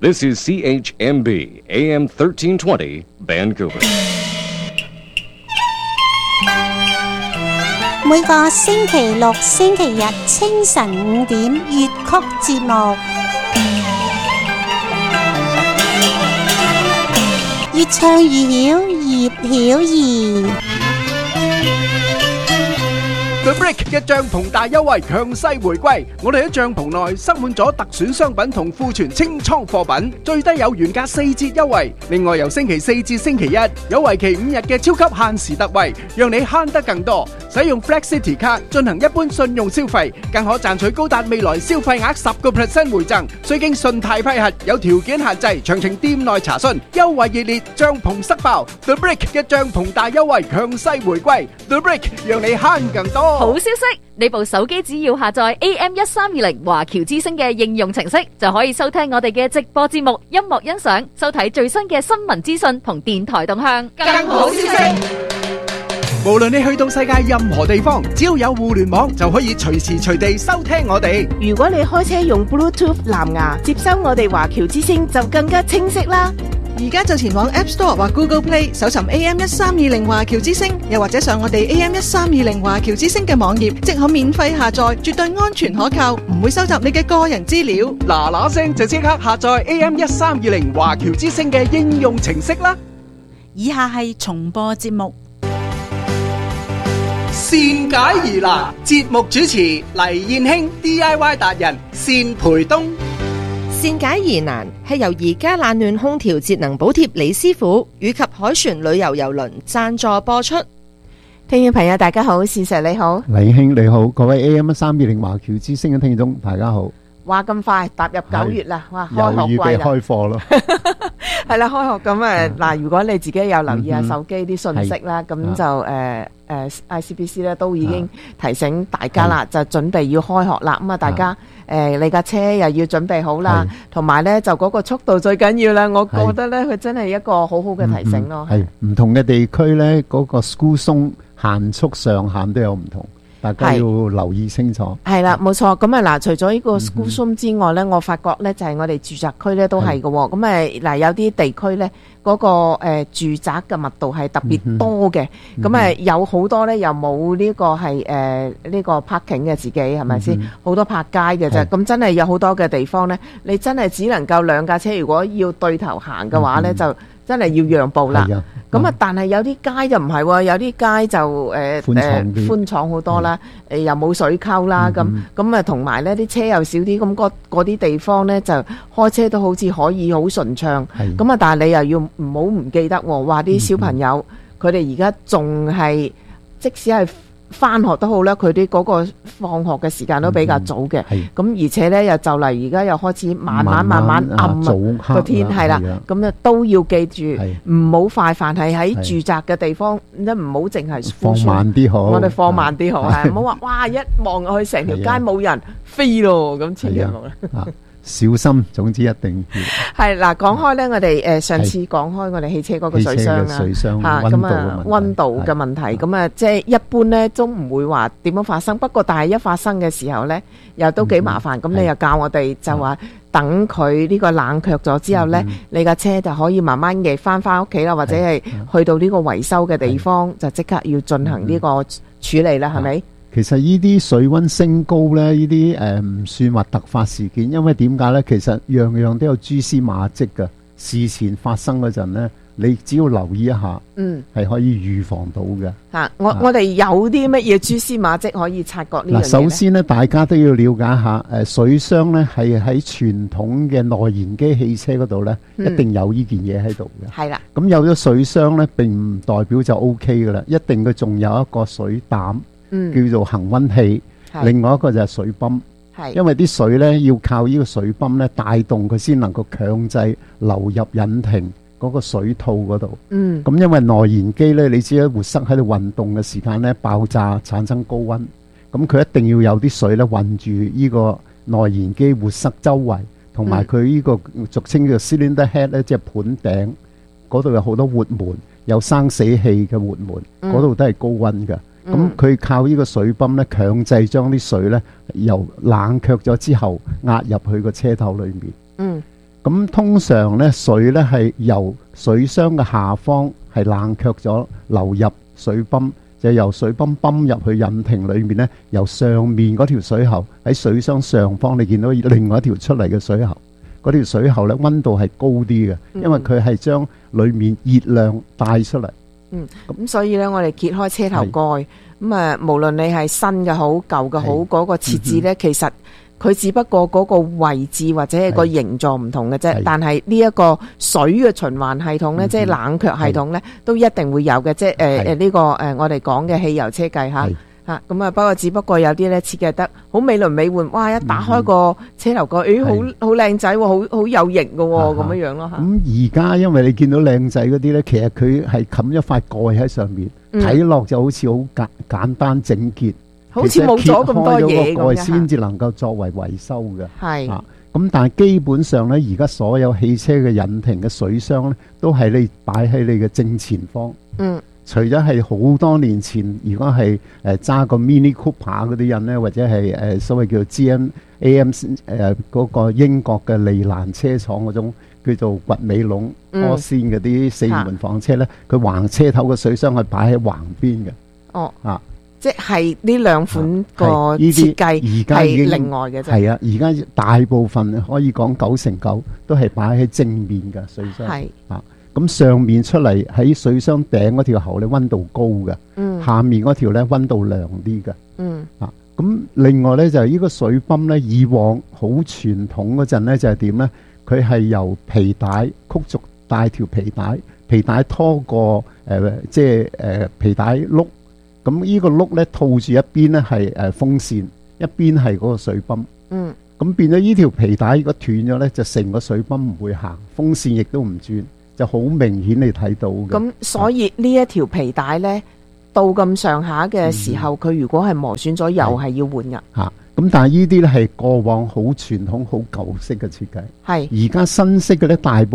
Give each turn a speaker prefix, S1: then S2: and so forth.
S1: This is CHMB AM 1320 Vancouver。
S2: 每個星期六、星期日清晨5點粵曲節目，越唱越曉，葉曉儀。
S3: The Brick 嘅帳篷大優惠強勢回歸，我哋喺帳篷內塞滿咗特選商品同庫存清倉貨品，最低有原價4折優惠。另外由星期4至星期1有為期5日嘅超級限時特惠，讓你慳得更多。使用 Flex City 卡進行一般信用消費，更可賺取高達未來消費額10% 回贈，需經信貸批核，有條件限制，詳情店內查詢。優惠熱烈，帳篷塞爆 The Brick 嘅帳篷大優惠強勢回歸 The Brick 讓你慳更多。
S4: 好消息，你部手機只要下載 AM1320華僑之聲嘅應用程式，就可以收聽我哋嘅直播節目、音樂欣賞、收睇最新嘅新聞資訊同電台動向。更好消息，
S3: 無論你去到世界任何地方，只要有互聯網就可以隨時隨地收聽我哋。
S5: 如果你開車用 Bluetooth 藍牙接收我哋華僑之聲，就更加清晰啦。
S6: 而家就前往 App Store 或 Google Play 搜尋 AM1320 華僑之聲，又或者上我哋 AM1320 華僑之聲嘅網頁，即可免費下載，絕對安全可靠，唔會收集你嘅個人資料。
S3: 嗱嗱聲就即刻下載 AM1320 華僑之聲嘅應用程式啦。
S7: 以下係重播節目。
S3: 善解疑難，節目主持黎燕卿 DIY 達人單培東。
S8: 善解疑難係由而家冷暖空調節能補貼李師傅以及海船旅遊郵輪贊助播出。
S5: 聽眾朋友大家好，善石你好，
S9: 黎兄你好，各位 AM320 華僑之聲嘅聽眾大家好。
S5: 話咁快踏入9月啦，哇，
S9: 又
S5: 開學季啦，
S9: 預備開課咯。
S5: 係啦，開學咁嗱，如果你自己有留意下手機啲信息啦，咁就ICBC 咧都已經提醒大家啦，就準備要開學啦。咁啊，大家你架車又要準備好啦，同埋咧就嗰個速度最緊要啦。我覺得咧佢真係一個好好嘅提醒咯。
S9: 係唔同嘅地區咧，嗰個 school zone 限速上限都有唔同。大家要留意清楚。係啦，冇錯。咁啊嗱，除咗呢個 school zone 之外咧，我發覺咧就係我哋住宅區咧都係嘅。咁嗱，有啲地區咧嗰個住宅嘅密度係特別多嘅。咁有好多咧又冇呢個係呢個 parking 嘅自己係咪先？好多泊街嘅啫。咁真係有好多嘅地方咧，你真係只能夠兩架車，如果要對頭行嘅話咧，就真係要讓步啦。咁啊，但係有啲街就唔係喎，有啲街就寬敞好多啦，又冇水溝啦，咁啊，同埋呢啲車又少啲，咁嗰啲地方呢，就開車都好似可以好順暢。咁啊，但係你又要唔好唔記得喎，話啲小朋友佢哋而家仲係即使係翻學都好啦，佢啲嗰個放學嘅時間都比較早嘅，咁而且咧又就嚟而家又開始慢慢暗個天係啦，咁啊都要記住唔好快，凡係喺住宅嘅地方，唔好淨係放慢啲好，我哋放慢啲好，係唔好話哇一望落去成條街冇人飛咯，咁千祈唔好啦。 小心，總之一定要
S5: 係嗱。講開咧，我哋上次講開我哋汽車嗰個水箱啦，咁啊溫度嘅問題，咁啊即係一般咧都唔會話點樣發生。不過但係一發生嘅時候咧，又都幾麻煩。咁你又教我哋就話等佢呢個冷卻咗之後咧，你架車就可以慢慢嘅翻屋企啦，或者係去到呢個維修嘅地方，就即刻要進行呢個處理啦，係咪？
S9: 其實呢啲水溫升高呢，呢啲唔算話突發事件，因為點解呢？其實樣樣都有蛛絲馬跡㗎。事前發生嗰陣呢，你只要留意一下，係可以預防到嘅。
S5: 我哋有啲乜嘢蛛絲馬跡可以察覺呢樣嘢呢？
S9: 首先呢，大家都要了解下，水箱呢係喺傳統嘅內燃機汽車嗰度呢，一定有呢件嘢喺度嘅。係啦。咁有咗水箱呢，並唔代表就 OK 㗎啦，一定佢仲有一個水膽。叫做恒溫器，另外一個就係水泵，因為啲水呢要靠呢個水泵呢帶動佢先能夠強制流入引擎嗰個水套嗰度。咁因為內燃機呢，你知啦，活塞喺度運動嘅時間呢，爆炸產生高溫，咁佢一定要有啲水呢混住呢個內燃機活塞周圍，同埋佢呢個俗稱叫 cylinder head 呢，即係盤頂嗰度有好多活門，有生死氣嘅活門，嗰度都係高溫嘅。咁佢靠呢個水泵咧，強制將啲水咧由冷卻咗之後壓入去個車頭裏面。咁咁通常咧水咧係由水箱嘅下方係冷卻咗流入水泵，就由水泵泵入去引擎裏面咧，由上面嗰條水喉喺水箱上方，你見到另外一條出嚟嘅水喉，嗰條水喉咧溫度係高啲嘅，因為佢係將裏面熱量帶出嚟。
S5: 咁所以咧，我哋揭開車頭蓋，咁啊，無論你係新嘅好、舊嘅好，嗰個設置咧，其實佢只不過嗰個位置或者係個形狀唔同嘅啫。但係呢一個水嘅循環系統咧，即係冷卻系統咧，都一定會有嘅。即係呢個我哋講嘅汽油車計嚇。咁啊，不過只不過有啲咧設計得好美輪美奐，哇！一打開個車頭蓋，好靚仔喎，好有型嘅喎，咁樣樣咯嚇。
S9: 咁而家因為你見到靚仔嗰啲咧，其實佢係冚一塊蓋喺上面，睇落就好似好簡單整潔，
S5: 好似冇咗咁多嘢
S9: 咁樣，先至能夠作為維修嘅。
S5: 係
S9: 咁但係基本上咧，而家所有汽車嘅引擎嘅水箱咧，都係你擺喺你嘅正前方。除咗係好多年前，如果係揸個 Mini Cooper 嗰啲人咧，或者係所謂叫做 GM、AM 嗰個英國嘅利蘭車廠嗰種叫做掘尾籠柯仙嗰啲四門房車咧，佢橫車頭嘅水箱係擺喺橫邊嘅。
S5: 即係呢兩款個設計係另外嘅啫。
S9: 係啊，而家大部分可以講99%都係擺喺正面嘅水箱。係咁上面出嚟喺水箱頂嗰條喉咧，溫度高嘅，下面嗰條咧溫度涼啲嘅。咁另外咧就係呢個水泵咧，以往好傳統嗰陣咧就係點咧？佢係由皮帶曲軸帶條皮帶拖過即係皮帶碌，咁呢個碌咧套住一邊咧係風扇，一邊係嗰個水泵。咁變咗呢條皮帶如果斷咗咧，就成個水泵唔會行，風扇亦都唔轉。就好明顯你睇到嘅。
S5: 咁所以呢一條皮帶咧，到咁上下嘅時候，佢如果係磨損咗，又係要換噶。
S9: 咁但係呢啲咧係過往好傳統、好舊式嘅設計。係而家新式嘅咧，大部